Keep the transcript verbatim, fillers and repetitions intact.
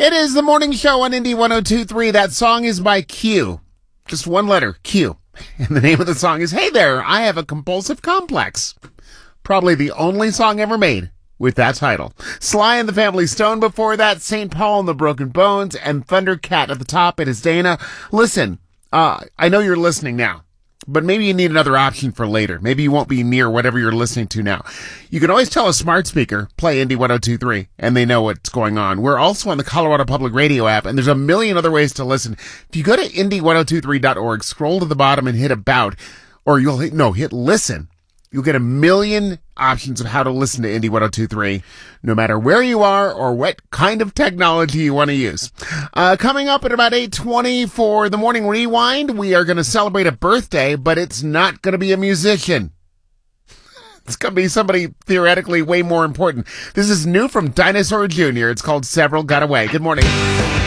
It is the morning show on Indy one oh two point three. That song is by Q. Just one letter, Q. And the name of the song is Hey There, I Have a Compulsive Complex. Probably the only song ever made with that title. Sly and the Family Stone before that, Saint Paul and the Broken Bones, and Thundercat at the top. It is Dana. Listen, uh, I know you're listening now, but maybe you need another option for later. Maybe you won't be near whatever you're listening to now. You can always tell a smart speaker, play Indy one oh two point three, and they know what's going on. We're also on the Colorado Public Radio app, and there's a million other ways to listen. If you go to indy one oh two three dot org, scroll to the bottom and hit about, or you'll hit, no, hit listen. You'll get a million options of how to listen to Indy one oh two point three, no matter where you are or what kind of technology you want to use. Uh, coming up at about eight twenty for the Morning Rewind, we are going to celebrate a birthday, but it's not going to be a musician. It's going to be somebody theoretically way more important. This is new from Dinosaur Junior It's called Several Got Away. Good morning.